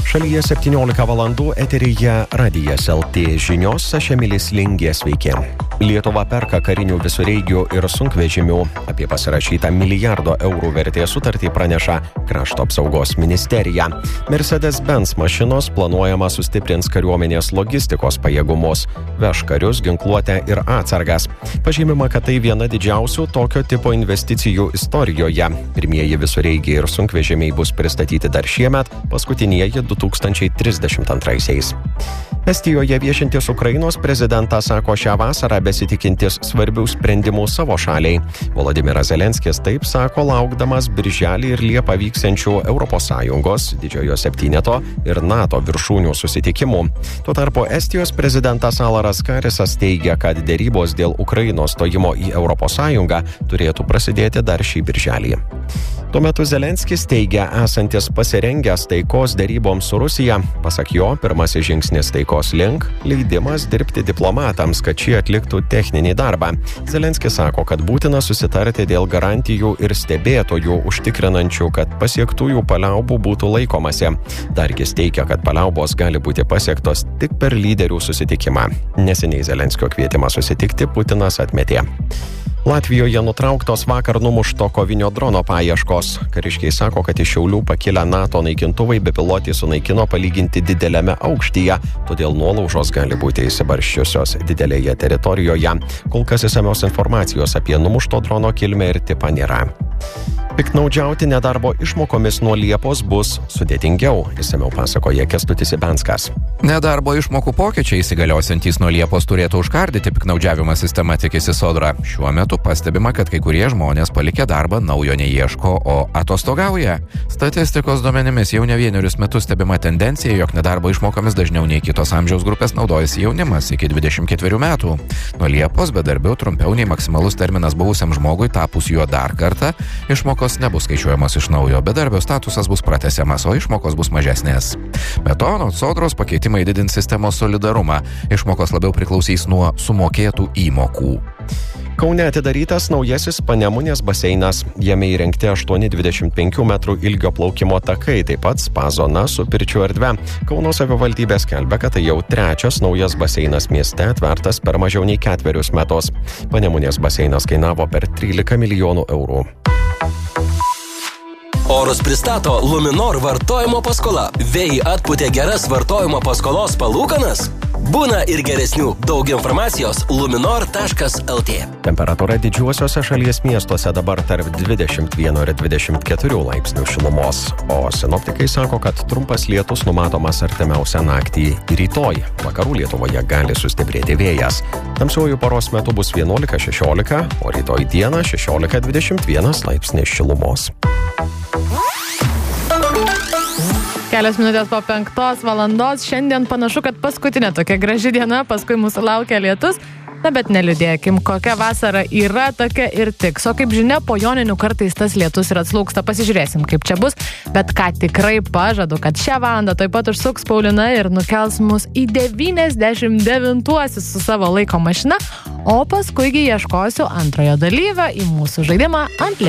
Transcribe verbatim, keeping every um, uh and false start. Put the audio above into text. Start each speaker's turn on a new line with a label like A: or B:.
A: Šalyje septyniolika valandų eteryje Radijas L T žinios, aš Emilis Lingė, sveiki. Lietuva perka karinių visureigių ir sunkvežimių. Apie pasirašytą milijardo eurų vertės sutartį praneša Krašto apsaugos ministerija. Mercedes-Benz mašinos planuojama sustiprins kariuomenės logistikos pajėgumus, veš karius, ginkluotę ir atsargas. Pažymima, kad tai viena didžiausių tokio tipo investicijų istorijoje. Pirmieji visureigiai ir sunkvežimiai bus pristatyti dar šiemet, paskutinieji du tūkstančiai trisdešimt antraisiais. Estijoje viešintis Ukrainos prezidentas sako šią vasarą besitikintis svarbių sprendimų savo šaliai. Volodymyras Zelenskis taip sako, laukdamas birželį ir liepą vyksiančių Europos Sąjungos, Didžiojo septyneto ir NATO viršūnių susitikimų. Tuo tarpu Estijos prezidentas Alaras Karisas teigia, kad dėrybos dėl Ukrainos stojimo į Europos Sąjungą turėtų prasidėti dar šį birželį. Tuo metu Zelenskis teigia esantis pasirengęs taikos dėryboms su Rusija. Pasak jo, pirmasis žingsnis taikos link – leidimas dirbti diplomatams, kad šie atliktų techninį darbą. Zelenskis sako, kad būtina susitarti dėl garantijų ir stebėtojų užtikrinančių, kad pasiektųjų paliaubų būtų laikomasi. Dar jis teigia, kad paliaubos gali būti pasiektos tik per lyderių susitikimą. Neseniai Zelenskio kvietimą susitikti Putinas atmetė. Latvijoje nutrauktos vakar numušto kovinio drono paieškos. Kariškiai sako, kad iš Šiaulių pakilę NATO naikintuvai bepilotį sunaikino palyginti dideliame aukštyje, todėl nuolaužos gali būti įsibarsčiusios didelėje teritorijoje. Kol kas išsamios informacijos apie numušto drono kilmę ir tipą nėra. Piktnaudžiauti nedarbo išmokomis nuo Liepos bus sudėtingiau, išsamiau pasakoja Kęstutis Ibenskas.
B: Nedarbo išmokų pokyčiai įsigaliosiantys nuo Liepos turėtų užkardyti piktnaudžiavimą sistemą, tikisi Sodra. Šiuo metu pastebima, kad kai kurie žmonės palikę darbą naujo neieško, o atostogauja. Statistikos duomenimis jau ne vienerius metus stebima tendencija, jog nedarbo išmokomis dažniau nei kitos amžiaus grupės naudojasi jaunimas iki dvidešimt ketverių metų. Nuo Liepos bedarbių trumpiau nei maksimalus terminas buvusiam žmogui tapus juo dar kartą, išmokos nebus skaičiuojamos iš naujo, bedarbio statusas bus pratęsiamas, o išmokos bus mažesnės. Be to, nuo Sodros pakeitimai didins sistemos solidarumą. Išmokos labiau priklausys nuo sumokėtų įmokų.
A: Kaune atidarytas naujasis Panemunės baseinas. Jame įrengti aštuoni dvidešimt penkių metrų ilgio plaukimo takai, taip pat spa zona su pirčių erdve. Kauno savivaldybė skelbia, kad tai jau trečias naujas baseinas mieste, atvertas per mažiau nei ketverius metus. Panemunės baseinas kainavo per trylika milijonų eurų.
C: Orus pristato Luminor vartojimo paskola. Vėjai atpūtė geras vartojimo paskolos palūkanas? Būna ir geresnių. Daug informacijos luminor taškas el tė.
A: Temperatūra didžiuosiuose šalies miestuose dabar tarp dvidešimt vieno ir dvidešimt keturių laipsnių šilumos. O sinoptikai sako, kad trumpas lietus numatomas artimiausią naktį ir rytoj. Vakarų Lietuvoje gali sustiprėti vėjas. Tamsiuoju paros metu bus vienuolika šešiolika, o rytoj dieną šešiolika dvidešimt vienas laipsnis šilumos.
D: Kelios minutės po penktos valandos. Šiandien panašu, kad paskutinė tokia graži diena, paskui mūsų laukia lietus. Na, bet neliūdėkim, kokia vasara yra tokia ir tiks. O kaip žinia, po joninių kartais tas lietus ir atslūgsta. Pasižiūrėsim, kaip čia bus. Bet ką tikrai pažadu, kad šią valandą taip pat užsuks Paulina ir nukels mus į devyniasdešimt devintuosius su savo laiko mašina, o paskui ieškosiu antrojo dalyvio į mūsų žaidimą ant